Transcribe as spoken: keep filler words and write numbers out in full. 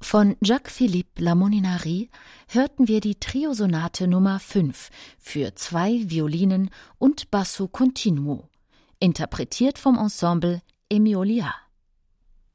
Von Jacques-Philippe Lamoninari hörten wir die Triosonate Nummer fünf für zwei Violinen und Basso Continuo, interpretiert vom Ensemble Emiolia.